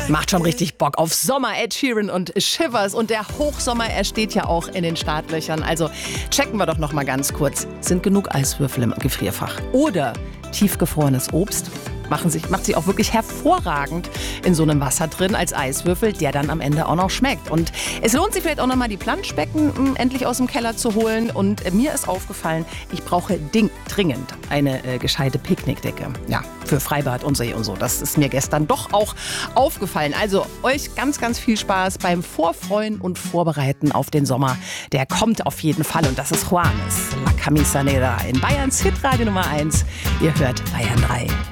Macht schon richtig Bock auf Sommer. Ed Sheeran und Shivers. Und der Hochsommer, er steht ja auch in den Startlöchern. Also checken wir doch noch mal ganz kurz. Sind genug Eiswürfel im Gefrierfach? Oder tiefgefrorenes Obst? Macht sie auch wirklich hervorragend in so einem Wasser drin als Eiswürfel, der dann am Ende auch noch schmeckt. Und es lohnt sich vielleicht auch noch mal die Planschbecken endlich aus dem Keller zu holen. Und mir ist aufgefallen, ich brauche dringend eine gescheite Picknickdecke. Ja, für Freibad und See und so. Das ist mir gestern doch auch aufgefallen. Also euch ganz, ganz viel Spaß beim Vorfreuen und Vorbereiten auf den Sommer. Der kommt auf jeden Fall. Und das ist Juanes, La Camisa Negra in Bayerns Hitradio Nummer 1. Ihr hört Bayern 3.